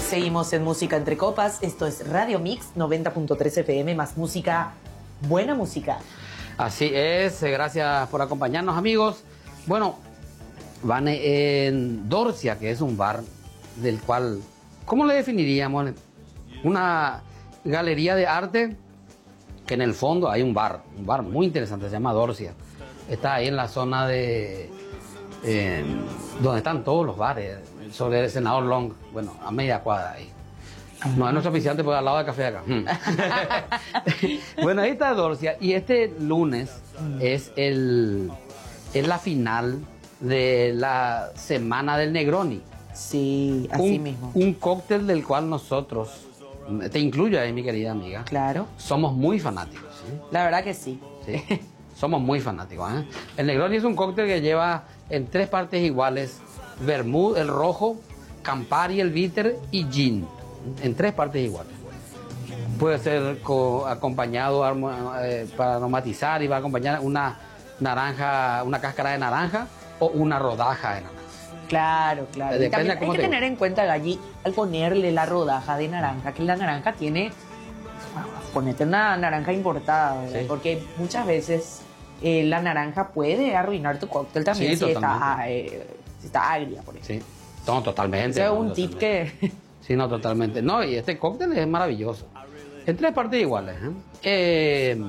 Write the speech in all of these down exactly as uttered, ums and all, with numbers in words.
Seguimos en Música Entre Copas. Esto es Radio Mix noventa punto tres F M, más música, buena música. Así es, gracias por acompañarnos, amigos. Bueno, van en Dorcia, que es un bar del cual, ¿cómo le definiríamos? Una galería de arte que en el fondo hay un bar, un bar muy interesante, se llama Dorcia. Está ahí en la zona de eh, donde están todos los bares, sobre el Senador Long, bueno, a media cuadra ahí. No es nuestro oficiante, porque al lado del café de acá. Bueno, ahí está Dorcia. Y este lunes es, el, es la final de la Semana del Negroni. Sí, así un, mismo. Un cóctel del cual nosotros, te incluyo ahí, mi querida amiga. Claro. Somos muy fanáticos. ¿Sí? La verdad que sí. Sí. Somos muy fanáticos. ¿eh? El Negroni es un cóctel que lleva en tres partes iguales: vermut, el rojo, Campari, el bitter, y gin. En tres partes iguales. Puede ser co acompañado eh, para aromatizar, y va a acompañar una naranja, una cáscara de naranja o una rodaja de naranja. Claro, claro. Y también hay que tener en cuenta, Galli, al ponerle la rodaja de naranja, que la naranja tiene, ponete una naranja importada, ¿verdad? Sí. Porque muchas veces eh, la naranja puede arruinar tu cóctel también, sí, si, está, eh, si está agria, por ejemplo. Sí, no, totalmente. Ese es no, un totalmente. tip que... Sí, no, totalmente. No, y este cóctel es maravilloso. En tres partes iguales. ¿eh? Eh,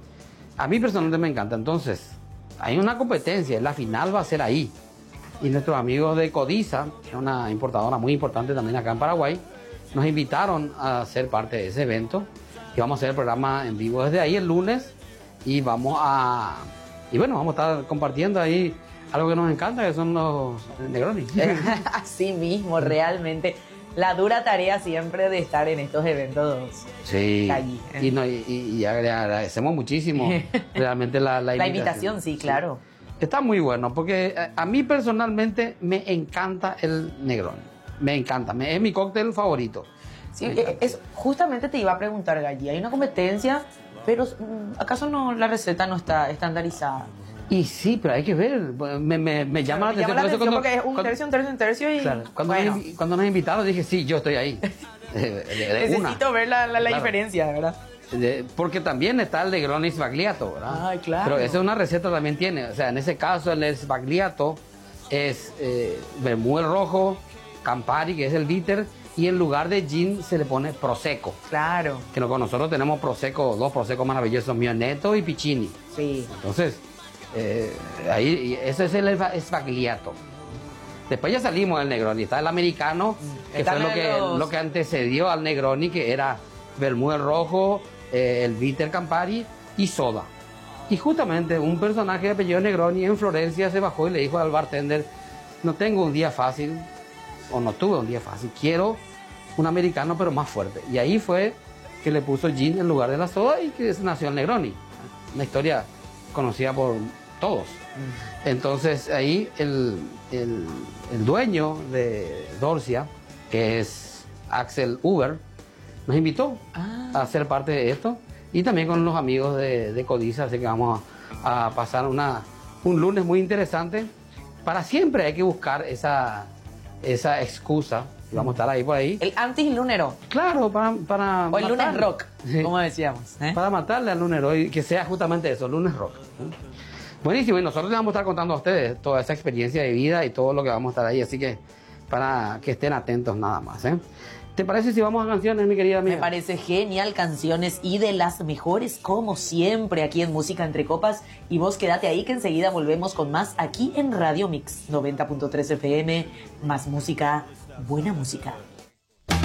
a mí personalmente me encanta. Entonces, hay una competencia. La final va a ser ahí. Y nuestros amigos de Codiza, que es una importadora muy importante también acá en Paraguay, nos invitaron a ser parte de ese evento. Y vamos a hacer el programa en vivo desde ahí el lunes. Y vamos a... Y bueno, vamos a estar compartiendo ahí algo que nos encanta, que son los Negroni. Así mismo, realmente. La dura tarea siempre de estar en estos eventos. Sí, allí, ¿eh? y, no, y, y agradecemos muchísimo realmente la, la, la invitación. invitación, sí, claro. Sí. Está muy bueno, porque a, a mí personalmente me encanta el Negroni. Me encanta, me, es mi cóctel favorito. Sí, es, justamente te iba a preguntar, Galli, hay una competencia, pero ¿acaso no la receta no está estandarizada? Y sí, pero hay que ver, me, me, me llama claro, la me atención. Llama la atención cuando, porque es un cuando, tercio, un tercio, un tercio y... Claro, cuando, bueno. nos, cuando nos invitaron dije, sí, yo estoy ahí. De, de, de Necesito una. ver la, la, la claro. diferencia, ¿verdad? De, porque también está el Negroni Sbagliato, ¿verdad? Ay, claro. Pero esa es una receta también tiene. O sea, en ese caso el Sbagliato es eh, vermut rojo, Campari, que es el bitter, y en lugar de gin se le pone Prosecco. Claro. Que con nosotros tenemos Prosecco, dos Prosecco maravillosos, Mioneto y Piccini. Sí. Entonces, eh, ahí, ese es el Sbagliato. Después ya salimos del Negroni, está el americano, que Están fue lo que, los... lo que antecedió al Negroni, que era vermut rojo, eh, el bitter Campari y soda. Y justamente un personaje de apellido Negroni en Florencia se bajó y le dijo al bartender: no tengo un día fácil, o no tuve un día fácil, quiero un americano pero más fuerte. Y ahí fue que le puso gin en lugar de la soda y que nació el Negroni. Una historia conocida por todos. Entonces ahí el, el, el dueño de Dorcia, que es Axel Uber, nos invitó ah. a ser parte de esto, y también con los amigos de, de Codiza, así que vamos a, a pasar una, un lunes muy interesante. Para siempre hay que buscar esa, esa excusa, y vamos a estar ahí por ahí. El anti-lunero. Claro, para, para o el matarle. lunes rock, sí. Como decíamos. ¿eh? Para matarle al lunero, y que sea justamente eso, lunes rock. Buenísimo, y nosotros les vamos a estar contando a ustedes toda esa experiencia de vida y todo lo que vamos a estar ahí, así que para que estén atentos nada más. ¿eh? ¿Te parece si vamos a canciones, mi querida amiga? Me parece genial, canciones, y de las mejores como siempre aquí en Música Entre Copas. Y vos quédate ahí que enseguida volvemos con más aquí en Radio Mix noventa punto tres F M, más música, buena música.